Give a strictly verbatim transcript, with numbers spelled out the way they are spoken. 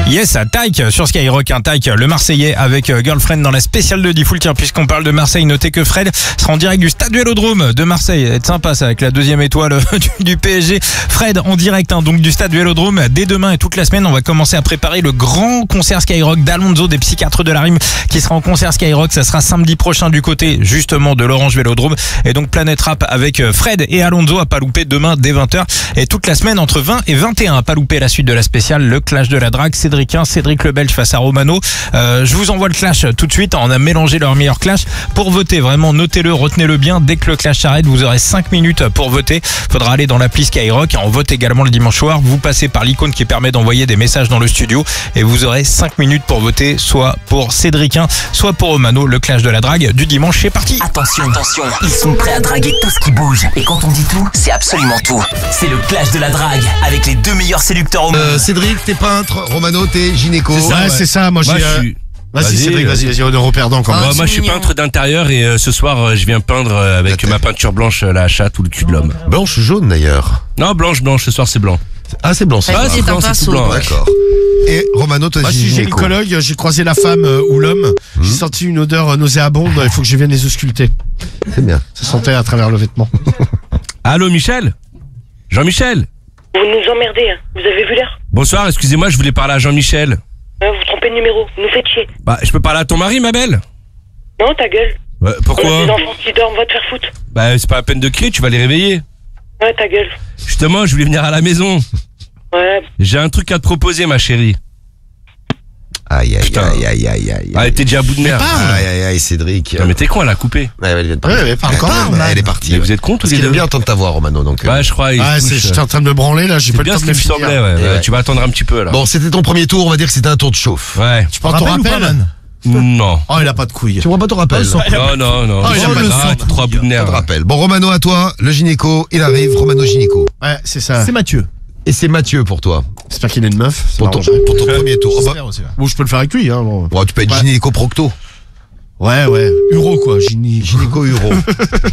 Yes, Taïk sur Skyrock, un Taïk, le Marseillais avec Girlfriend dans la spéciale de Diffoul. Tiens, puisqu'on parle de Marseille, notez que Fred sera en direct du stade du Vélodrome de Marseille. Ça va être sympa ça, avec la deuxième étoile du, du P S G. Fred en direct hein, donc du stade du Vélodrome dès demain et toute la semaine. On va commencer à préparer le grand concert Skyrock d'Alonso des Psychiatres de la Rime qui sera en concert Skyrock. Ça sera samedi prochain du côté justement de l'Orange Vélodrome. Et donc Planète Rap avec Fred et Alonso à pas louper demain dès vingt heures. Et toute la semaine entre vingt et vingt et un à pas louper la suite de la spéciale, le clash de la drague. Cédricien, Cédric le Belge face à Romano. Euh, je vous envoie le clash tout de suite. On a mélangé leur meilleur clash. Pour voter, vraiment notez-le, retenez-le bien. Dès que le clash s'arrête, vous aurez cinq minutes pour voter. Faudra aller dans l'appli Skyrock. On vote également le dimanche soir. Vous passez par l'icône qui permet d'envoyer des messages dans le studio et vous aurez cinq minutes pour voter, soit pour Cédricien, soit pour Romano. Le clash de la drague du dimanche, c'est parti. Attention, attention, ils sont prêts à draguer tout ce qui bouge. Et quand on dit tout, c'est absolument tout. C'est le clash de la drague avec les deux meilleurs séducteurs au monde. Euh, Cédric, t'es peintre, Romano, t'es gynéco. C'est ça, ouais, c'est ça. Moi, Moi, j'ai. je euh, suis... Vas-y, Vas-y, Cédric, vas-y, vas-y, on est reperdant quand même. Moi, moi, je suis peintre d'intérieur et euh, ce soir, euh, je viens peindre euh, avec La ma peinture blanche euh, la chatte ou le cul de l'homme. Blanche ou jaune d'ailleurs. Non, blanche, blanche. Ce soir, c'est blanc. Ah, c'est blanc, c'est Ah, blanc. c'est blanc, c'est tout blanc. Ouais. D'accord. Et Romano, toi, Moi, je t'es suis gynéco. gynécologue, j'ai croisé la femme euh, ou l'homme. J'ai senti une odeur euh, nauséabonde, il faut que je vienne les ausculter. C'est bien. Ça sentait à travers le vêtement. Allô, Michel Jean-Michel Vous nous emmerdez, hein. Vous avez vu l'heure? Bonsoir, excusez-moi, je voulais parler à Jean-Michel. Hein, vous trompez de numéro, vous nous faites chier. Bah, je peux parler à ton mari, ma belle? Non, ta gueule. Bah, On a pourquoi? des enfants qui dorment, va te faire foutre. Bah, c'est pas la peine de crier, tu vas les réveiller. Ouais, ta gueule. Justement, je voulais venir à la maison. Ouais. J'ai un truc à te proposer, ma chérie. Aïe, aïe, Putain. aïe, aïe, aïe, aïe. Ah, t'es déjà à bout de nerfs. Aïe, aïe, aïe, Cédric. Non, mais t'es con, elle a coupé. Ouais, elle vient de partir. Ouais, mais parle quand même, Ouais, man. elle est partie. Mais ouais. vous êtes con tous Parce les qu'il aime deux. bien entendre ta voix, Romano, donc. euh, Bah, je crois. il Ah, se c'est- couche, j'étais en train de me branler là, j'ai pas C'est le bien temps ce de qui me me finir. semblait, ouais. Et ouais. ouais. Tu vas attendre un petit peu, là. Bon, c'était ton premier tour, on va dire que c'était un tour de chauffe. Ouais. Tu prends ton rappel? Non. Oh, il a pas de couilles. Tu vois pas ton rappel? Non, non, non. Oh, il a pas de Ah, sang. t'as trop à bout de Pas nerfs. de rappel. Bon, Romano, à toi, le gynéco, il arrive, Romano gynéco. Ouais, c'est ça. C'est Mathieu. Et c'est Mathieu pour toi, J'espère qu'il est une meuf. ça pour ton, m'arrangerait. pour ton premier tour. Oh, bah, J'espère aussi, ouais. Bon, je peux le faire avec lui, hein. Bon. bon, tu peux être Ouais. gynéco procto. Ouais, ouais. Uro, quoi. Gyni... Gynéco uro.